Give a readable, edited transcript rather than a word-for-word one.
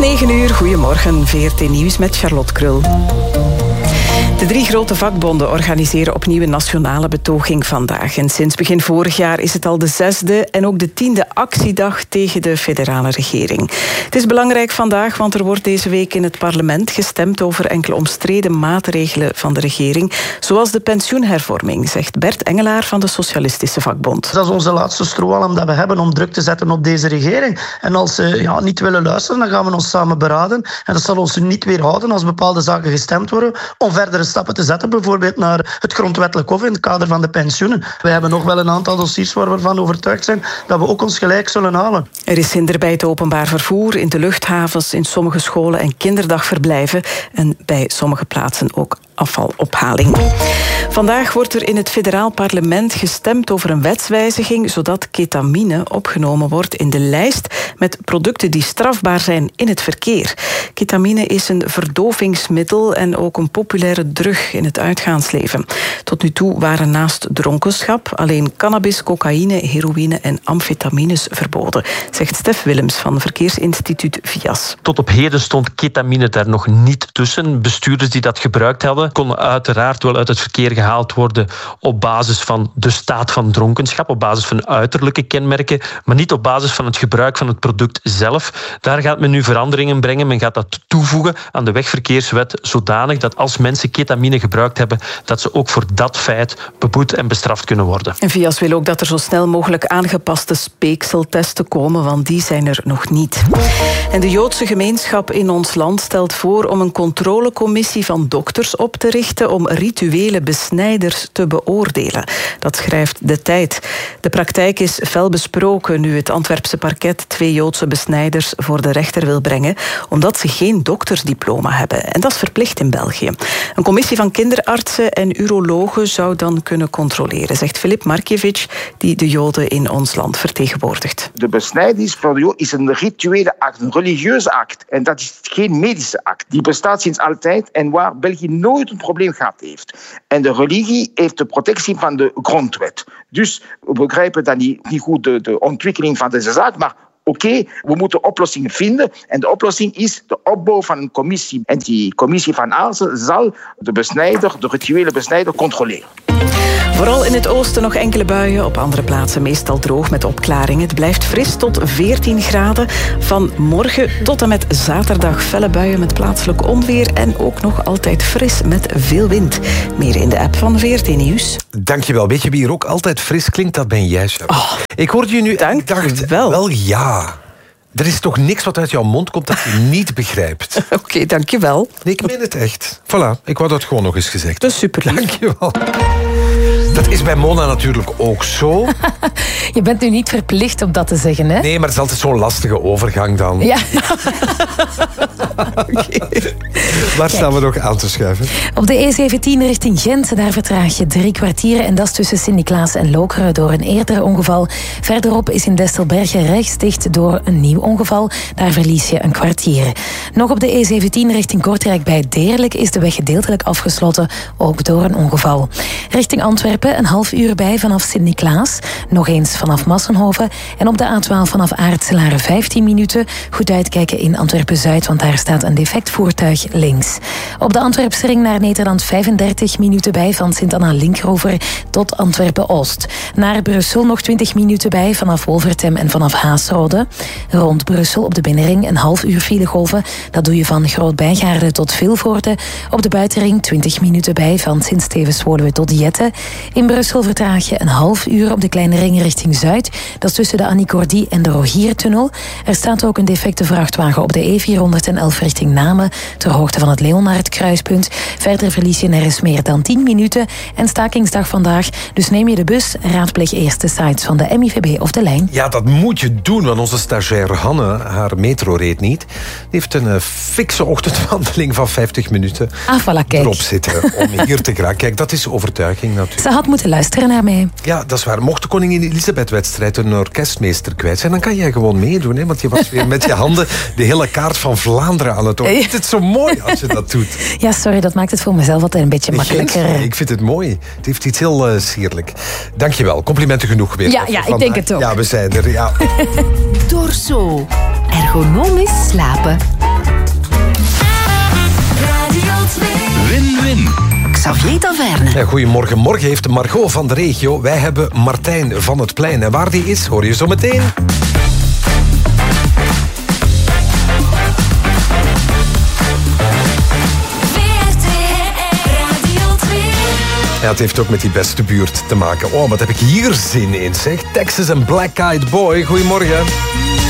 9:30, goedemorgen. VRT Nieuws met Charlotte Krul. De 3 grote vakbonden organiseren opnieuw een nationale betoging vandaag. En sinds begin vorig jaar is het al de 6e en ook de 10e actiedag tegen de federale regering. Het is belangrijk vandaag, want er wordt deze week in het parlement gestemd over enkele omstreden maatregelen van de regering, zoals de pensioenhervorming, zegt Bert Engelaar van de Socialistische Vakbond. Dat is onze laatste strohalm dat we hebben om druk te zetten op deze regering. En als ze niet willen luisteren, dan gaan we ons samen beraden. En dat zal ons niet weerhouden als bepaalde zaken gestemd worden om verdere stappen te zetten, bijvoorbeeld naar het grondwettelijk hof in het kader van de pensioenen. Wij hebben nog wel een aantal dossiers waar we ervan overtuigd zijn dat we ook ons gelijk zullen halen. Er is hinder bij het openbaar vervoer, in de luchthavens, in sommige scholen en kinderdagverblijven en bij sommige plaatsen ook afvalophaling. Vandaag wordt er in het federaal parlement gestemd over een wetswijziging zodat ketamine opgenomen wordt in de lijst met producten die strafbaar zijn in het verkeer. Ketamine is een verdovingsmiddel en ook een populaire drug in het uitgaansleven. Tot nu toe waren naast dronkenschap alleen cannabis, cocaïne, heroïne en amfetamines verboden, zegt Stef Willems van Verkeersinstituut VIAS. Tot op heden stond ketamine daar nog niet tussen. Bestuurders die dat gebruikt hadden, konden uiteraard wel uit het verkeer gehaald worden op basis van de staat van dronkenschap, op basis van uiterlijke kenmerken, maar niet op basis van het gebruik van het product zelf. Daar gaat men nu veranderingen brengen. Men gaat dat toevoegen aan de wegverkeerswet, zodanig dat als mensen ketamine gebruikt hebben, dat ze ook voor dat feit beboet en bestraft kunnen worden. En VIAS wil ook dat er zo snel mogelijk aangepaste speekseltesten komen, want die zijn er nog niet. En de Joodse gemeenschap in ons land stelt voor om een controlecommissie van dokters op te richten om rituele besnijders te beoordelen. Dat schrijft De Tijd. De praktijk is fel besproken nu het Antwerpse parket 2 Joodse besnijders voor de rechter wil brengen, omdat ze geen doktersdiploma hebben. En dat is verplicht in België. Een commissie van kinderartsen en urologen zou dan kunnen controleren, zegt Filip Markiewicz, die de Joden in ons land vertegenwoordigt. De besnijdenis voor de Joden is een rituele act, een religieuze act. En dat is geen medische act. Die bestaat sinds altijd en waar België nooit een probleem gehad heeft. En de religie heeft de protectie van de grondwet. Dus we begrijpen dan niet goed de ontwikkeling van deze zaak, maar oké, we moeten oplossingen vinden. En de oplossing is de opbouw van een commissie. En die commissie van artsen zal de rituele besnijder, controleren. Vooral in het oosten nog enkele buien, op andere plaatsen meestal droog met opklaringen. Het blijft fris tot 14 graden. Van morgen tot en met zaterdag felle buien met plaatselijk onweer en ook nog altijd fris met veel wind. Meer in de app van VRT Nieuws. Dankjewel. Weet je wie hier ook altijd fris klinkt? Dat ben jij, Charlotte. Oh, ik hoorde je nu en ik dacht, wel ja. Er is toch niks wat uit jouw mond komt dat je niet begrijpt. Oké, dankjewel. Nee, ik meen het echt. Voilà, ik wou dat gewoon nog eens gezegd. Dat is superlief. Dankjewel. Dat is bij Mona natuurlijk ook zo. Je bent nu niet verplicht om dat te zeggen, hè? Nee, maar het is altijd zo'n lastige overgang dan. Ja. Okay. Waar staan we nog aan te schuiven? Op de E17 richting Gent, daar vertraag je 3 kwartieren. En dat is tussen Sint-Niklaas en Lokeren door een eerder ongeval. Verderop is in Destelbergen rechts dicht door een nieuw ongeval. Daar verlies je een kwartier. Nog op de E17 richting Kortrijk bij Deerlijk is de weg gedeeltelijk afgesloten, ook door een ongeval. Richting Antwerpen een half uur bij vanaf Sint-Niklaas. Nog eens vanaf Massenhoven. En op de A12 vanaf Aartselare 15 minuten. Goed uitkijken in Antwerpen-Zuid, want daar staat een defect voertuig links. Op de Antwerpse ring naar Nederland 35 minuten bij van Sint-Anna-Linkrover tot Antwerpen-Oost. Naar Brussel nog 20 minuten bij vanaf Wolvertem en vanaf Haasrode. Rond Brussel op de binnenring een half uur filegolven. Dat doe je van Groot-Bijgaarde tot Vilvoorde. Op de buitenring 20 minuten bij van Sint-Stevens-Woluwe tot Jette. In Brussel vertraag je een half uur op de kleine ring richting Zuid. Dat is tussen de Annie Cordy en de Rogiertunnel. Er staat ook een defecte vrachtwagen op de E411 richting Namen, ter hoogte van het Leonard-kruispunt. Verder verlies je nergens meer dan 10 minuten. En stakingsdag vandaag, dus neem je de bus, raadpleeg eerst de sites van de MIVB of de lijn. Ja, dat moet je doen, want onze stagiair Hanne, haar metro reed niet. Die heeft een fikse ochtendwandeling van 50 minuten voilà, erop zitten om hier te geraken. Kijk, dat is overtuiging natuurlijk. Ze had moeten luisteren naar mij. Ja, dat is waar. Mocht de koningin Elisabeth-wedstrijd een orkestmeester kwijt zijn, dan kan jij gewoon meedoen. Hè? Want je was weer met je handen de hele kaart van Vlaanderen aan het doen. Het is zo mooi als je dat doet. Ja, sorry, dat maakt het voor mezelf altijd een beetje makkelijker. Ik vind het mooi. Het heeft iets heel sierlijk. Dankjewel. Complimenten genoeg weer. Ja, ik denk het ook. Ja, we zijn er. Ja. Dorso. Ergonomisch slapen. Win. Xavier Taverne. Ja, goedemorgen. Morgen heeft Margot van de regio. Wij hebben Martijn van het Plein. En waar die is, hoor je zo meteen. Ja, het heeft ook met die beste buurt te maken. Oh, wat heb ik hier zin in, zeg. Texas en Black Eyed Boy. Goedemorgen.